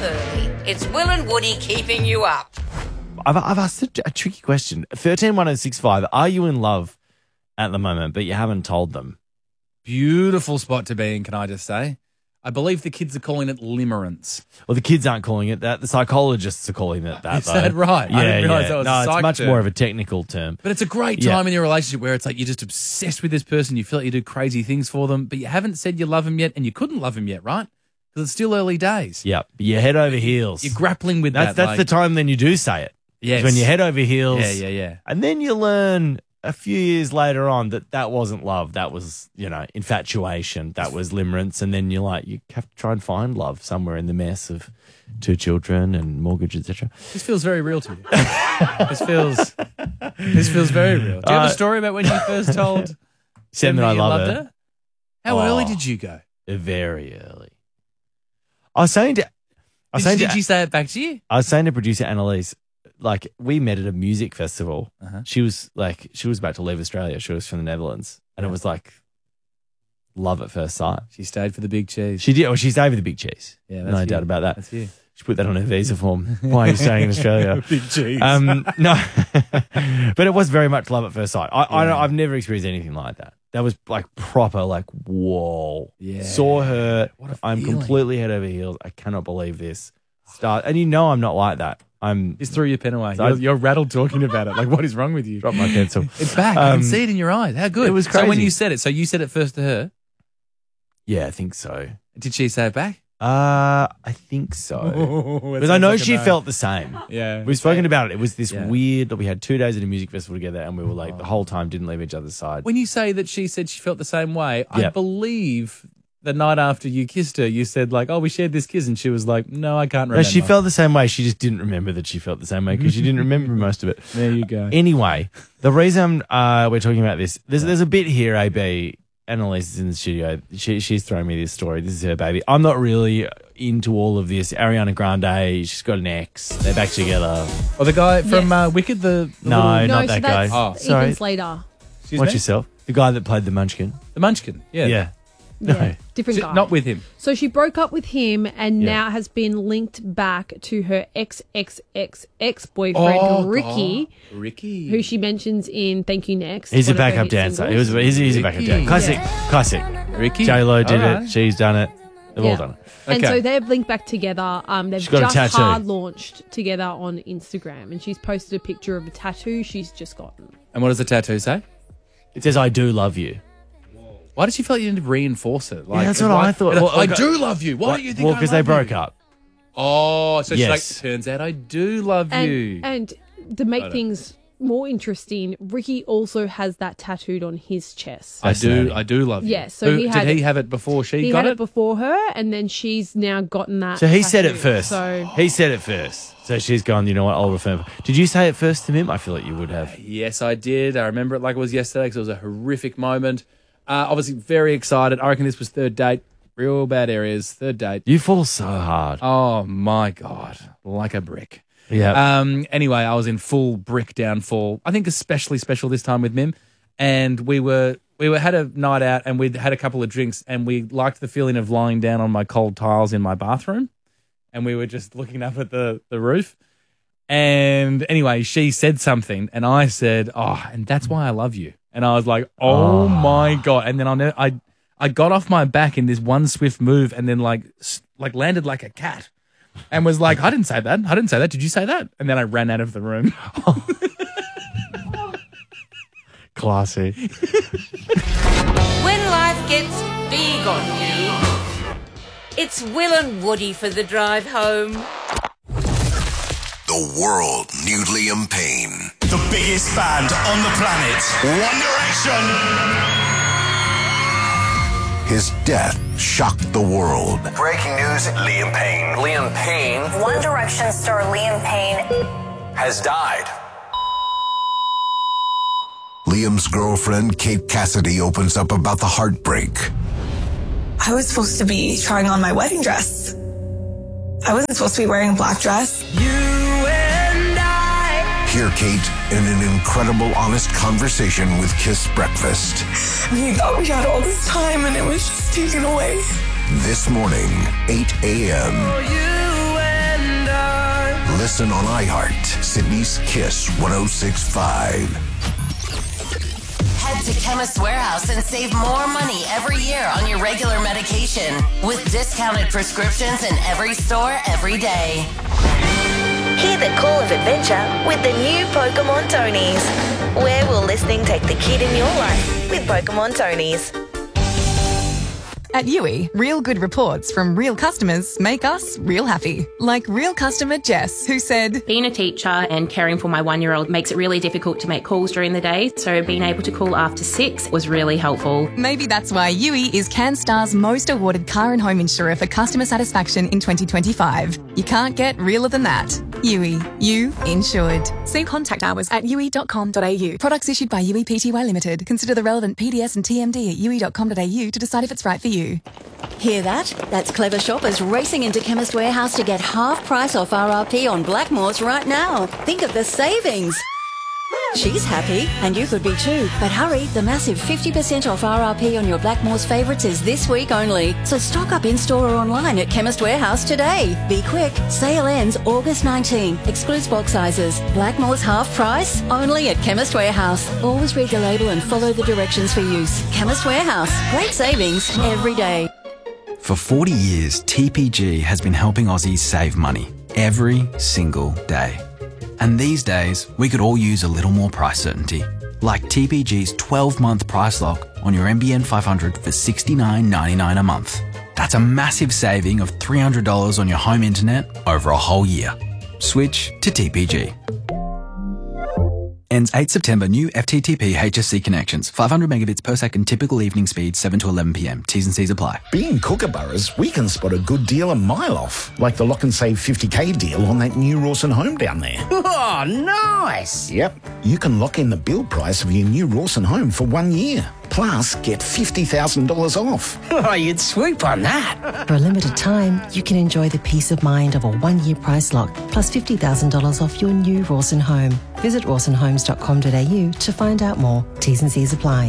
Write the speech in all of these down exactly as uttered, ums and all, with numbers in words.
early. It's Will and Woody keeping you up. I've, I've asked a, a tricky question. thirteen one oh six five, are you in love at the moment, but you haven't told them? Beautiful spot to be in, can I just say? I believe the kids are calling it limerence. Well, the kids aren't calling it that. The psychologists are calling it that, Is though. that right? Yeah, I didn't realise yeah. that was no, a it's psych much term. more of a technical term. But it's a great Yeah. time in your relationship where it's like you're just obsessed with this person. You feel like you do crazy things for them, but you haven't said you love them yet, and you couldn't love them yet, right? Because it's still early days. Yeah, you're head over heels. You're grappling with that's, that. That's like, the time then you do say it. Yes. When you're head over heels. Yeah, yeah, yeah. And then you learn a few years later on that that wasn't love. That was, you know, infatuation. That was limerence. And then you're like, you have to try and find love somewhere in the mess of two children and mortgage, et cetera. This feels very real to you. this feels this feels very real. Do you have Uh, a story about when you first told Sam them that I you love loved her? her? How Oh. early did you go? Very early. I was saying to, I was Did, saying did to, she say it back to you? I was saying to producer Annalise, like we met at a music festival. Uh-huh. She was like, she was about to leave Australia. She was from the Netherlands, and it was like love at first sight. She stayed for the big cheese. She did. Well, she's over the big cheese. Yeah, that's no you. doubt about that. That's you. She put that on her visa form. Why are you staying in Australia? Big cheese. Um, no, but it was very much love at first sight. I, I Yeah. don't, I've never experienced anything like that. That was like proper, like whoa. Yeah. Saw her. What a I'm feeling. completely head over heels. I cannot believe this. Start, and you know I'm not like that. I'm Just threw your pen away. So I- You're, you're rattled talking about it. Like, what is wrong with you? drop my pencil. It's back. I Um, can see it in your eyes. How good. it was So when crazy. you said it, so you said it first to her. Yeah, I think so. Did she say it back? Uh, I think so. Because I know she felt the same. Yeah. We've spoken about it. It was this Yeah. weird. We had two days at a music festival together, and we were like the whole time didn't leave each other's side. When you say that she said she felt the same way, I Yeah. believe the night after you kissed her, you said like, "Oh, we shared this kiss," and she was like, "No, I can't No, remember." she felt the same way. She just didn't remember that she felt the same way because she didn't remember most of it. There you go. Anyway, the reason uh, we're talking about this, there's, there's a bit here, A B. Annalise is in the studio. She, she's throwing me this story. This is her baby. I'm not really into all of this. Ariana Grande, she's got an ex. They're back together. Oh, the guy from Yes. uh, Wicked, the, the No, little- not so that that's guy. Oh, Ethan sorry. Slater. Excuse Watch me? yourself. The guy that played the Munchkin. The Munchkin. Yeah. Yeah. Yeah, No. different She- guy. not with him. So she broke up with him and Yeah. now has been linked back to her ex ex ex ex boyfriend Oh, Ricky, God. Ricky. who she mentions in Thank You Next. He's a one of her backup hit dancer. He singles. was, he's, he's a backup Ricky. dancer. Classic. Yeah. Classic. Ricky. J-Lo did All right. it. She's done it. They've all Yeah. done it. And Okay. so they've linked back together. Um, they've She's got a just tattoo. hard launched together on Instagram, and she's posted a picture of a tattoo she's just gotten. And what does the tattoo say? It says, I do love you. Why did she feel like you need to reinforce it? Like, that's what why- I thought. I, Well, I okay. do love you. Why do you think Well, I because they love broke you? up. Oh, so Yes. she's like, turns out I do love And you. and to make things more interesting, Ricky also has that tattooed on his chest. I do, Fascinating. I do love you. Yeah, so Who- he had did he it- have it before she He got had it? it before her, and then she's now gotten that. So he said it tattoo. first. So He said it first. So she's gone, you know what, I'll refer. Did you say it first to him? I feel like you would have. Yes, I did. I remember it like it was yesterday because it was a horrific moment. Uh, obviously, very excited. I reckon this was third date. Real bad areas. Third date. You fall so hard. Oh my God. Like a brick. Yeah. Um. Anyway, I was in full brick downfall. I think especially special this time with Mim, and we were we were had a night out and we'd had a couple of drinks and we liked the feeling of lying down on my cold tiles in my bathroom, and we were just looking up at the the roof. And anyway, she said something, and I said, "Oh, and that's why I love you." And I was like, "Oh, my God!" And then I ne- I I got off my back in this one swift move, and then like s- like landed like a cat. And was like, I didn't say that. I didn't say that. Did you say that? And then I ran out of the room. Classy. When life gets big on you, it's Will and Woody for the drive home. The world knew Liam Payne. The biggest band on the planet. One Direction. His death shocked the world. Breaking news, Liam Payne. Liam Payne One Direction star Liam Payne has died. Liam's girlfriend, Kate Cassidy, opens up about the heartbreak. I was supposed to be trying on my wedding dress. I wasn't supposed to be wearing a black dress. Hear Kate in an incredible, honest conversation with Kiss Breakfast. We thought we had all this time and it was just taken away. This morning, eight a.m. Listen on iHeart. Sydney's Kiss one oh six point five. Head to Chemist Warehouse and save more money every year on your regular medication with discounted prescriptions in every store every day. Hear the call of adventure with the new Pokemon Tonies. Where will listening take the kid in your life with Pokemon Tonies? At Yui, real good reports from real customers make us real happy. Like real customer Jess, who said, being a teacher and caring for my one-year-old makes it really difficult to make calls during the day, so being able to call after six was really helpful. Maybe that's why Yui is CanStar's most awarded car and home insurer for customer satisfaction in twenty twenty-five. You can't get realer than that. Yui, you insured. See contact hours at yui dot com dot a u. Products issued by Yui Pty Limited. Consider the relevant P D S and T M D at yui dot com dot a u to decide if it's right for you. Hear that? That's clever shoppers racing into Chemist Warehouse to get half price off R R P on Blackmores right now. Think of the savings. She's happy, and you could be too. But hurry, the massive fifty percent off R R P on your Blackmores favourites is this week only. So stock up in-store or online at Chemist Warehouse today. Be quick. Sale ends August nineteenth. Excludes box sizes. Blackmores half price? Only at Chemist Warehouse. Always read the label and follow the directions for use. Chemist Warehouse. Great savings every day. For forty years, T P G has been helping Aussies save money every single day. And these days, we could all use a little more price certainty. Like T P G's twelve-month price lock on your N B N five hundred for sixty-nine ninety-nine a month. That's a massive saving of three hundred dollars on your home internet over a whole year. Switch to T P G. Ends eighth September. New F T T P H S C connections. five hundred megabits per second. Typical evening speed seven to eleven p m. T's and C's apply. Being Kookaburras, we can spot a good deal a mile off. Like the lock and save fifty K deal on that new Rawson home down there. Oh, nice. Yep. You can lock in the build price of your new Rawson home for one year. Plus, get fifty thousand dollars off. Oh, you'd swoop on that. For a limited time, you can enjoy the peace of mind of a one-year price lock plus fifty thousand dollars off your new Rawson home. Visit rawson homes dot com dot a u to find out more. T's and C's apply.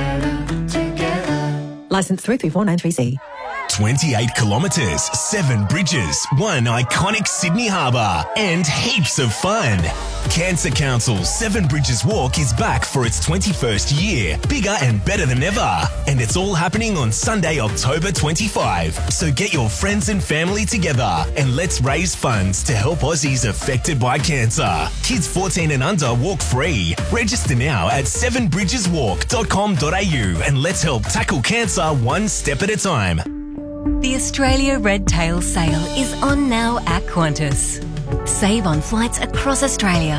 Licence three three four nine three C. twenty-eight kilometres, seven bridges, one iconic Sydney harbour, and heaps of fun. Cancer Council's Seven Bridges Walk is back for its twenty-first year, bigger and better than ever. And it's all happening on Sunday, October twenty-fifth. So get your friends and family together and let's raise funds to help Aussies affected by cancer. Kids fourteen and under walk free. Register now at seven bridges walk dot com dot a u and let's help tackle cancer one step at a time. The Australia Red Tail Sale is on now at Qantas. Save on flights across Australia.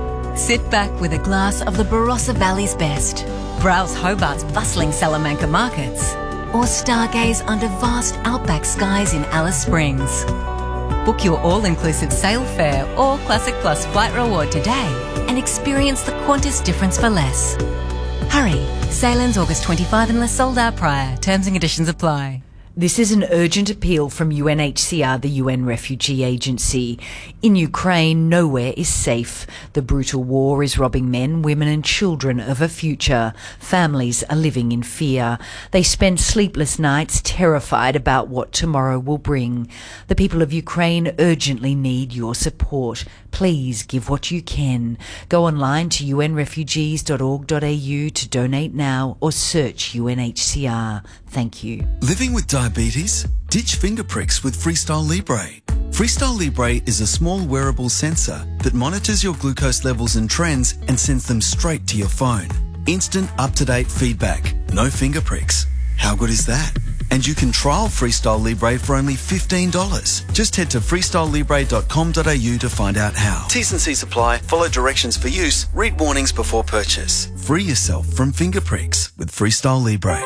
Sit back with a glass of the Barossa Valley's best. Browse Hobart's bustling Salamanca markets. Or stargaze under vast outback skies in Alice Springs. Book your all-inclusive sail fare or Classic Plus flight reward today and experience the Qantas difference for less. Hurry, sale ends August twenty-fifth unless sold out prior. Terms and conditions apply. This is an urgent appeal from U N H C R, the U N Refugee Agency. In Ukraine, nowhere is safe. The brutal war is robbing men, women and children of a future. Families are living in fear. They spend sleepless nights terrified about what tomorrow will bring. The people of Ukraine urgently need your support. Please give what you can. Go online to u n refugees dot org dot a u to donate now or search U N H C R. Thank you. Living with diabetes? Ditch finger pricks with Freestyle Libre. Freestyle Libre is a small wearable sensor that monitors your glucose levels and trends and sends them straight to your phone. Instant up-to-date feedback. No finger pricks. How good is that? And you can trial Freestyle Libre for only fifteen dollars. Just head to freestyle libre dot com dot a u to find out how. T's and C's apply. Follow directions for use. Read warnings before purchase. Free yourself from finger pricks with Freestyle Libre.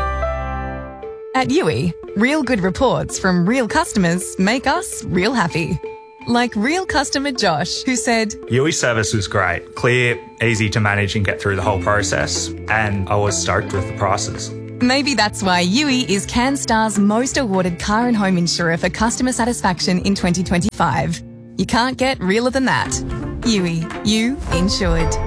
At Yui, real good reports from real customers make us real happy. Like real customer Josh, who said, Yui service was great. Clear, easy to manage and get through the whole process. And I was stoked with the prices. Maybe that's why Yui is CanStar's most awarded car and home insurer for customer satisfaction in twenty twenty-five. You can't get realer than that. Yui, you insured.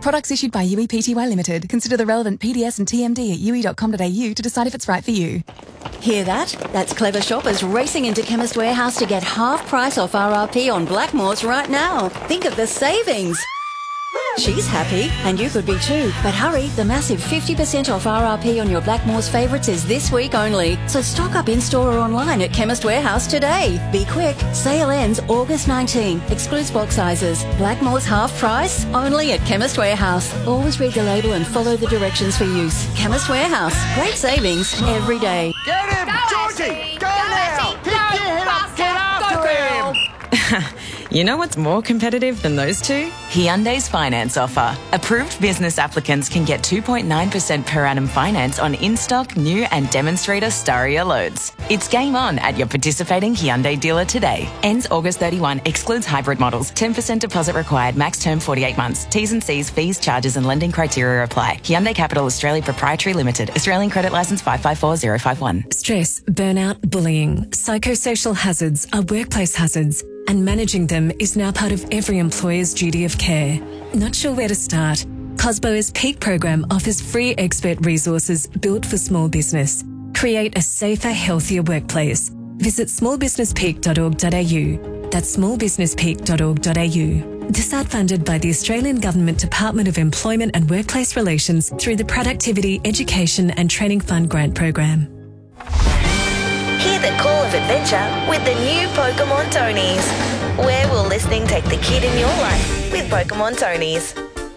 Products issued by U E P T Y Limited. Consider the relevant P D S and T M D at u e dot com dot a u to decide if it's right for you. Hear that? That's clever shoppers racing into Chemist Warehouse to get half price off R R P on Blackmores right now. Think of the savings. She's happy, and you could be too. But hurry, the massive fifty percent off R R P on your Blackmores favourites is this week only. So stock up in-store or online at Chemist Warehouse today. Be quick. Sale ends August nineteenth. Excludes box sizes. Blackmores half price? Only at Chemist Warehouse. Always read the label and follow the directions for use. Chemist Warehouse. Great savings every day. Get him, Go, Georgie! Ashley. Go, Go, now! Ashley. Pick Go, your head up, get faster. after Go, him! You know what's more competitive than those two? Hyundai's finance offer. Approved business applicants can get two point nine percent per annum finance on in-stock, new and demonstrator Staria loads. It's game on at your participating Hyundai dealer today. Ends August thirty-first. Excludes hybrid models. ten percent deposit required. Max term forty-eight months. T's and C's, fees, charges and lending criteria apply. Hyundai Capital Australia Proprietary Limited. Australian credit licence five five four zero five one. Stress, burnout, bullying, psychosocial hazards are workplace hazards, and managing them is now part of every employer's duty of care. Not sure where to start? Cosbo's Peak program offers free expert resources built for small business. Create a safer, healthier workplace. Visit small business peak dot org dot a u. That's small business peak dot org dot a u. This ad funded by the Australian Government Department of Employment and Workplace Relations through the Productivity, Education and Training Fund grant program. Hear the call of adventure with the new Pokemon Tonys. Where will listening take the kid in your life with Pokemon Tonys?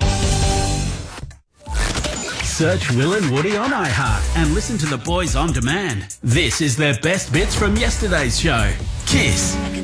Search Will and Woody on iHeart and listen to the boys on demand. This is their best bits from yesterday's show. Kiss.